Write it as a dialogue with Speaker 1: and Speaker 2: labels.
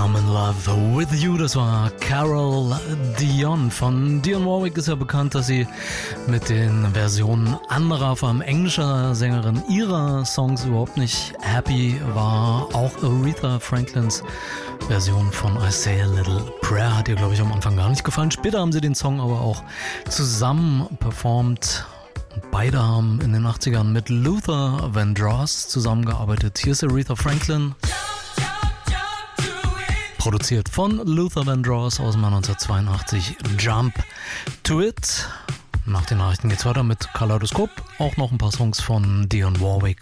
Speaker 1: I'm in love with you, das war Carol Dion. Von Dionne Warwick ist ja bekannt, dass sie mit den Versionen anderer, vor allem englischer Sängerin, ihrer Songs überhaupt nicht happy war. Auch Aretha Franklins Version von I Say a Little Prayer hat ihr, glaube ich, am Anfang gar nicht gefallen. Später haben sie den Song aber auch zusammen performt. Beide haben in den 80ern mit Luther Vandross zusammengearbeitet. Hier ist Aretha Franklin. Produziert von Luther Vandross aus dem Jahr 1982. Jump to It. Nach den Nachrichten geht's weiter mit Kaleidoskop. Auch noch ein paar Songs von Dionne Warwick.